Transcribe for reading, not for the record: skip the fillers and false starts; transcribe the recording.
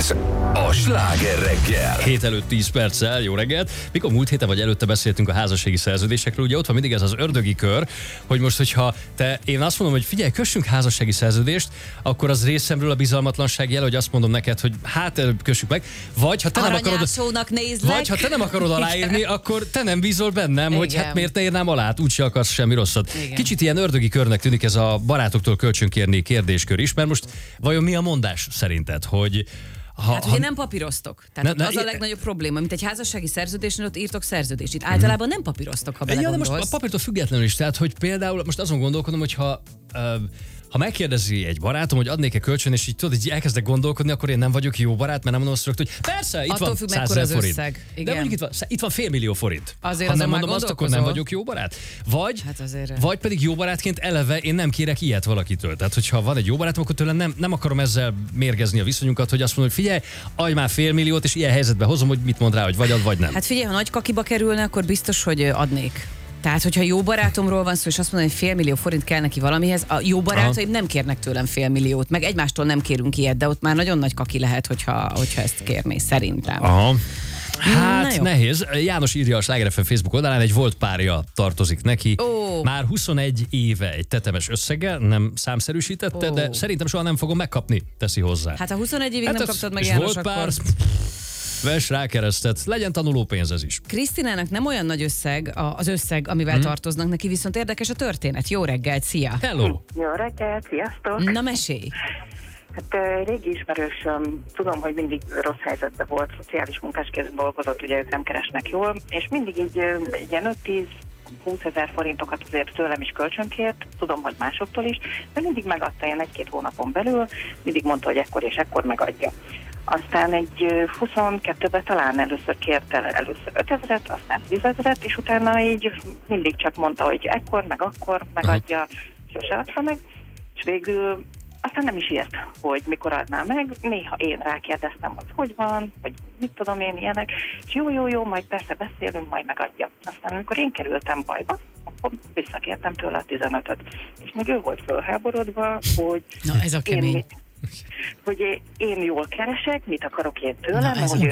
Ez a Sláger reggel. 7 előtt 10 perccel, jó reggelt. Mikor múlt héten vagy előtte beszéltünk a házassági szerződésekről, ugye ott van mindig ez az ördögi kör, hogy most, hogyha én azt mondom, hogy figyelj, kössünk házassági szerződést, akkor az részemről a bizalmatlanság jel, hogy azt mondom neked, hogy hát kössük meg, vagy ha te nem akarod aláírni, akkor te nem bízol bennem, igen, hogy hát miért ne írnám alá, úgyse akarsz semmi rosszat. Igen. Kicsit ilyen ördögi körnek tűnik ez a barátoktól kölcsönkérni kérdéskör is, mert most vajon mi a mondás szerinted, hogy ugye nem papíroztok. Tehát az a legnagyobb probléma, mint egy házassági szerződésnél, ott írtok szerződést. Itt általában nem papíroztok, ha belegondolsz. De most a papírtól függetlenül is, tehát hogy például most azon gondolkodom, hogy ha megkérdezi egy barátom, hogy adnék-e kölcsön, és így tudod, így elkezdek gondolkodni, akkor én nem vagyok jó barát, mert nem mondom azt rögtön, hogy persze, itt van 100 000 forint. De mondjuk itt van 500 000 forint. Azért ha nem mondom azt, akkor nem vagyok jó barát. Vagy pedig jó barátként eleve én nem kérek ilyet valakitől. Tehát, hogyha van egy jó barátom, akkor tőle nem akarom ezzel mérgezni a viszonyunkat, hogy azt mondom, hogy figyelj, adj már 500 000, és ilyen helyzetbe hozom, hogy mit mond rá, hogy vagy ad, vagy nem. Hát figyelj, ha nagy kakiba kerülne, akkor biztos, hogy adnék. Tehát, hogyha jó barátomról van szó, és azt mondom, hogy 500 000 forint kell neki valamihez, a jó barátaim nem kérnek tőlem 500 000, meg egymástól nem kérünk ilyet, de ott már nagyon nagy kaki lehet, hogyha ezt kérné, szerintem. Aha. Hát nehéz. János írja a Sláger FM Facebook oldalán, egy volt párja tartozik neki. Már 21 éve egy tetemes összeggel, nem számszerűsítette, de szerintem soha nem fogom megkapni, teszi hozzá. Hát ha 21 évig nem kaptad meg, János, volt pár, vess rá keresztet, legyen tanulópénz ez is. Krisztinának nem olyan nagy összeg az összeg, amivel tartoznak neki, viszont érdekes a történet. Jó reggelt, szia! Hello! Jó reggelt, sziasztok! Na mesélj! Hát régi ismerősöm, tudom, hogy mindig rossz helyzetben volt, szociális munkásként dolgozott, ugye ők nem keresnek jól, és mindig így ilyen 5-10-20 000 forintokat azért tőlem is kölcsönkért, tudom, hogy másoktól is, de mindig megadta ilyen 1-2 hónapon belül, mindig mondta, hogy ekkor és ekkor megadja. Aztán egy 22-ben talán először kérte 5 000, aztán 10 000, és utána így mindig csak mondta, hogy ekkor, meg akkor megadja, sose adta meg, és végül aztán nem is írt, hogy mikor adná meg. Néha én rákérdeztem, hogy van, vagy mit tudom én, ilyenek, és jó, majd persze beszélünk, majd megadja. Aztán amikor én kerültem bajba, akkor visszakértem tőle a 15-öt. És még ő volt fölháborodva, hogy na, ez a kemény. hogy én jól keresek, mit akarok én tőlem, hogy